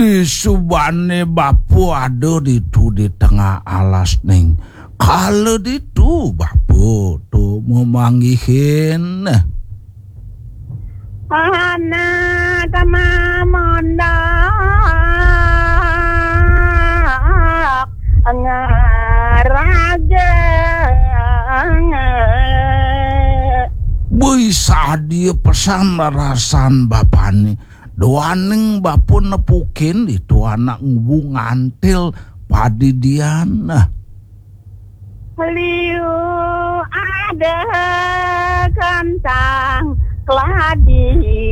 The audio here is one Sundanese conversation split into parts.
Di subane bapu ada itu di tengah alas ning. Kalau itu bapu tuh memanggihin. Anak mamondak ngaraga. Bisa dia pesan rasan bapani. Doaning bapu nepukin itu anak ngubung ngantil padi diana. Liu ada kantang keladi.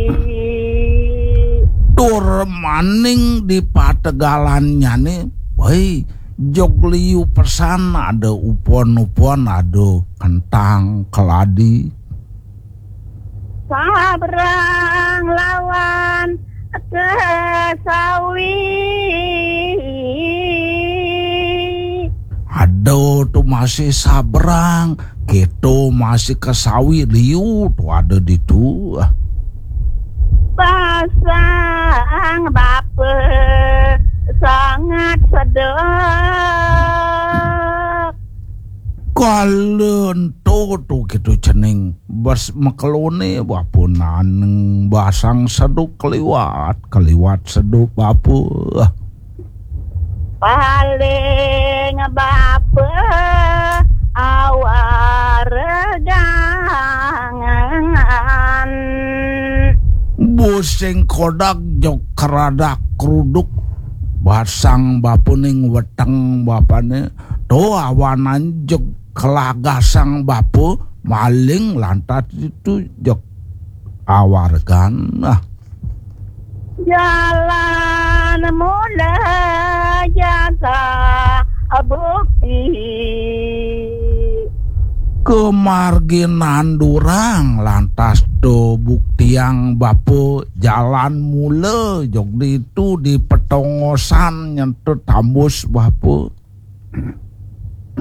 Tur maning di pategalannya nih. Woi, jog liu pesan ada upon-upon ada kentang keladi. Sabrang lawan ke sawi. Ada tuh masih sabrang, gitu masih ke sawi liu tuh ada di tu. Pasang bapa sangat sedek. Kalen tuh gitu cening bas mekelone bapu naneng basang seduk keliwat seduk bapu. Paling bapa awargangan. Busing kodak jok keradak keruduk basang bapu ning weteng bapane tuh awanan jok kelagasang bapu maling lantas itu jok awargan. Jalan mulai jaga bukti. Kemarginan durang lantas do bukti yang bapu jalan mule jok itu di petongosan nyentuh tambus bapu.